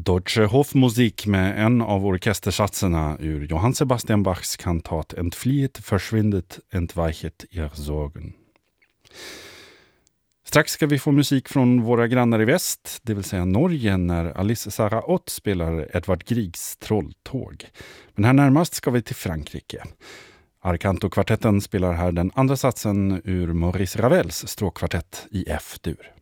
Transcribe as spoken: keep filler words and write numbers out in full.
Deutsche Hofmusik med en av orkestersatserna ur Johann Sebastian Bachs kantat Entflieht, verschwindet, entweichet ihr Sorgen. Strax ska vi få musik från våra grannar i väst, det vill säga Norge, när Alice Sarah Ott spelar Edvard Griegs Trolltåg. Men här närmast ska vi till Frankrike. Arcanto-kvartetten spelar här den andra satsen ur Maurice Ravels stråkkvartett i F-dur.